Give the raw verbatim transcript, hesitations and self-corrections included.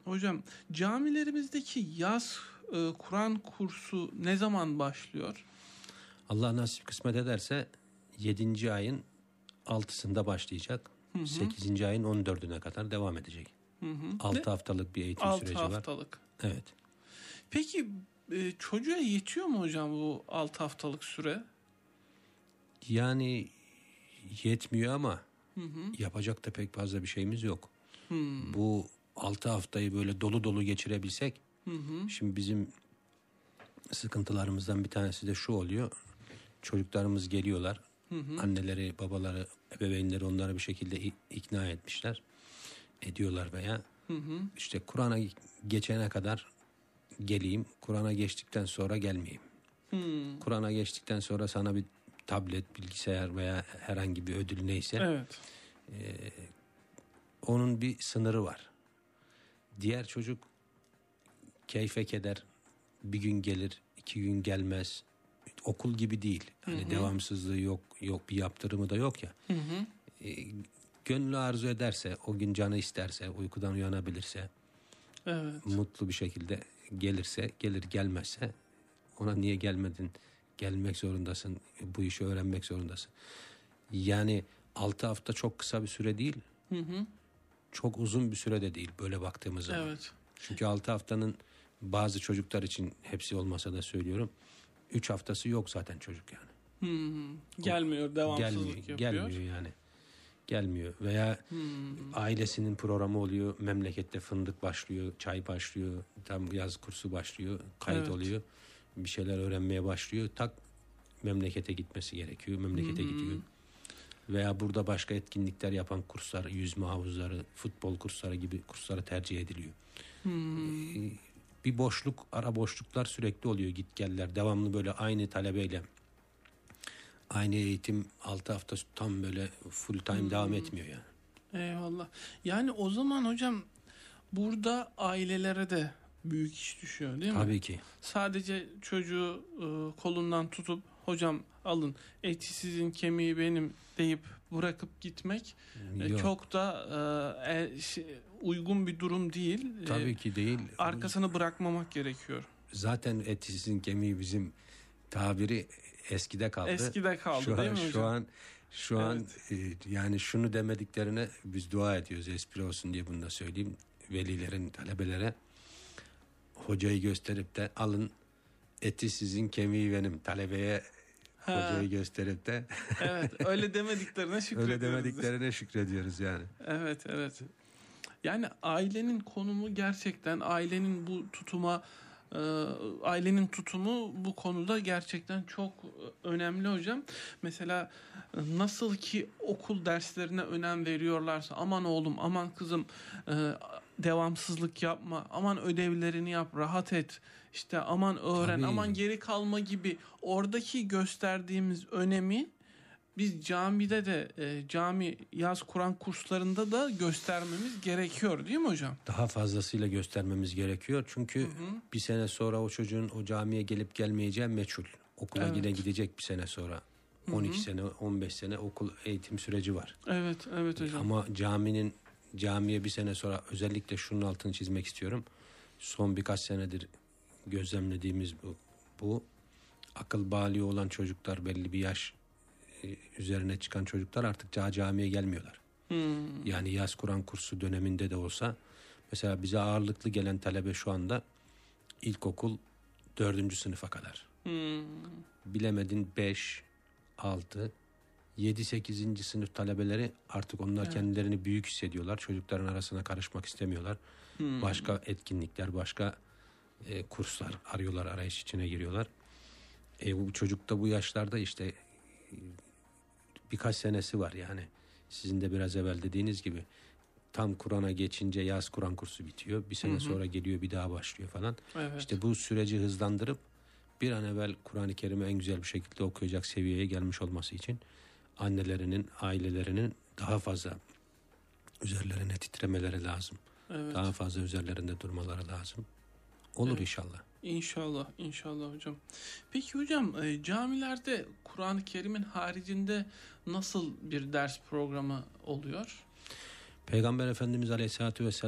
Hocam camilerimizdeki yaz e, Kur'an kursu ne zaman başlıyor? Allah nasip kısmet ederse yedinci ayın altısında başlayacak. Hı hı. sekizinci ayın on dördüne kadar devam edecek. Hı hı. altı haftalık bir eğitim altı süreci var. altı haftalık. Evet. Peki e, çocuğa yetiyor mu hocam bu altı haftalık süre? Yani yetmiyor ama hı hı. yapacak da pek fazla bir şeyimiz yok. Hı. Bu altı haftayı böyle dolu dolu geçirebilsek, hı hı. şimdi bizim sıkıntılarımızdan bir tanesi de şu oluyor. Çocuklarımız geliyorlar. Hı hı. Anneleri, babaları, ebeveynleri onları bir şekilde ikna etmişler. Ediyorlar veya hı hı. işte Kur'an'a geçene kadar geleyim. Kur'an'a geçtikten sonra gelmeyeyim. Hı. Kur'an'a geçtikten sonra sana bir tablet, bilgisayar veya herhangi bir ödül neyse. Evet. E, onun bir sınırı var. Diğer çocuk keyfe keder. Bir gün gelir, iki gün gelmez. Okul gibi değil. Hani hı hı. devamsızlığı yok, yok bir yaptırımı da yok ya. Hı hı. E, gönlü arzu ederse, o gün canı isterse, uykudan uyanabilirse, evet. mutlu bir şekilde gelirse, gelir, gelmezse ona niye gelmedin? Gelmek zorundasın. Bu işi öğrenmek zorundasın. Yani altı hafta çok kısa bir süre değil. Hı hı. Çok uzun bir süre de değil böyle baktığımız zaman. Evet. Çünkü altı haftanın bazı çocuklar için, hepsi olmasa da söylüyorum, üç haftası yok zaten çocuk yani. Hmm, gelmiyor, devamsızlık gelmiyor, yapıyor. Gelmiyor yani. Gelmiyor veya hmm. ailesinin programı oluyor. Memlekette fındık başlıyor, çay başlıyor, tam yaz kursu başlıyor, kayıt evet. oluyor. Bir şeyler öğrenmeye başlıyor. Tak memlekete gitmesi gerekiyor. Memlekete hmm. gidiyor. Veya burada başka etkinlikler yapan kurslar, yüzme havuzları, futbol kursları gibi kurslara tercih ediliyor. Hmm. Ee, bir boşluk, ara boşluklar sürekli oluyor, git geller. Devamlı böyle aynı talebeyle aynı eğitim altı hafta tam böyle full time hmm. devam etmiyor yani. Eyvallah. Yani o zaman hocam burada ailelere de büyük iş düşüyor değil mi? Tabii ki. Sadece çocuğu e, kolundan tutup hocam alın eti sizin kemiği benim deyip bırakıp gitmek e, çok da e, şey, uygun bir durum değil. Tabii e, ki değil. Arkasını bırakmamak gerekiyor. Zaten eti sizin kemiği bizim tabiri eskide kaldı. Eskide kaldı şu değil an, mi hocam? Şu an şu evet. an e, yani şunu demediklerine biz dua ediyoruz, espri olsun diye bunu da söyleyeyim. Velilerin talebelere hocayı gösterip de alın eti sizin kemiği benim, talebeye ha. hocayı gösterip de evet öyle demediklerine şükrediyoruz. Öyle demediklerine şükrediyoruz yani. Evet evet. Yani ailenin konumu gerçekten ailenin bu tutuma e, ailenin tutumu bu konuda gerçekten çok önemli hocam. Mesela nasıl ki okul derslerine önem veriyorlarsa aman oğlum aman kızım e, devamsızlık yapma, aman ödevlerini yap, rahat et, işte aman öğren, Tabii. aman geri kalma gibi oradaki gösterdiğimiz önemi biz camide de e, cami yaz Kur'an kurslarında da göstermemiz gerekiyor değil mi hocam? Daha fazlasıyla göstermemiz gerekiyor. Çünkü hı hı. bir sene sonra o çocuğun o camiye gelip gelmeyeceği meçhul. Okula evet. yine gidecek bir sene sonra. on iki hı hı. sene, on beş sene okul eğitim süreci var. Evet, evet hocam. Ama caminin camiye bir sene sonra, özellikle şunun altını çizmek istiyorum. Son birkaç senedir gözlemlediğimiz bu. Bu akıl baliği olan çocuklar, belli bir yaş üzerine çıkan çocuklar artık camiye gelmiyorlar. Hmm. Yani yaz Kur'an kursu döneminde de olsa mesela bize ağırlıklı gelen talebe şu anda ilkokul dördüncü sınıfa kadar. Hmm. Bilemedin beş, altı, yedi, sekizinci sınıf talebeleri artık onlar evet. kendilerini büyük hissediyorlar. Çocukların arasına karışmak istemiyorlar. Hmm. Başka etkinlikler, başka e, kurslar arıyorlar, arayış içine giriyorlar. E, bu çocuk da bu yaşlarda işte e, birkaç senesi var yani. Sizin de biraz evvel dediğiniz gibi tam Kur'an'a geçince yaz Kur'an kursu bitiyor. Bir sene hı hı. sonra geliyor, bir daha başlıyor falan. Evet. İşte bu süreci hızlandırıp bir an evvel Kur'an-ı Kerim'i en güzel bir şekilde okuyacak seviyeye gelmiş olması için annelerinin, ailelerinin daha fazla üzerlerine titremeleri lazım. Evet. Daha fazla üzerlerinde durmaları lazım. Olur evet. inşallah. İnşallah, inşallah hocam. Peki hocam e, camilerde Kur'an-ı Kerim'in haricinde nasıl bir ders programı oluyor? Peygamber Efendimiz Aleyhisselatü Vesselam